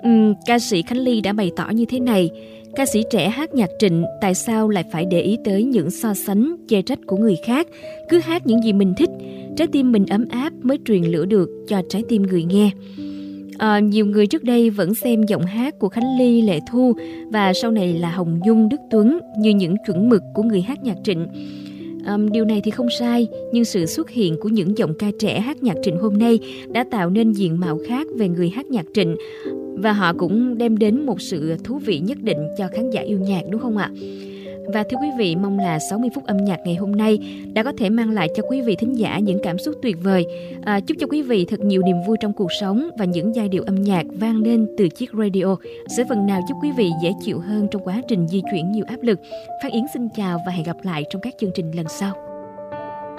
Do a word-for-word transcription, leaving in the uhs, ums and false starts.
Uhm, ca sĩ Khánh Ly đã bày tỏ như thế này: ca sĩ trẻ hát nhạc Trịnh tại sao lại phải để ý tới những so sánh, chê trách của người khác, cứ hát những gì mình thích, trái tim mình ấm áp mới truyền lửa được cho trái tim người nghe. À, nhiều người trước đây vẫn xem giọng hát của Khánh Ly, Lệ Thu và sau này là Hồng Nhung, Đức Tuấn như những chuẩn mực của người hát nhạc Trịnh. À, điều này thì không sai, nhưng sự xuất hiện của những giọng ca trẻ hát nhạc Trịnh hôm nay đã tạo nên diện mạo khác về người hát nhạc Trịnh, và họ cũng đem đến một sự thú vị nhất định cho khán giả yêu nhạc, đúng không ạ? Và thưa quý vị, mong là sáu mươi phút âm nhạc ngày hôm nay đã có thể mang lại cho quý vị thính giả những cảm xúc tuyệt vời. À, chúc cho quý vị thật nhiều niềm vui trong cuộc sống và những giai điệu âm nhạc vang lên từ chiếc radio sẽ phần nào giúp quý vị dễ chịu hơn trong quá trình di chuyển nhiều áp lực. Phan Yến xin chào và hẹn gặp lại trong các chương trình lần sau.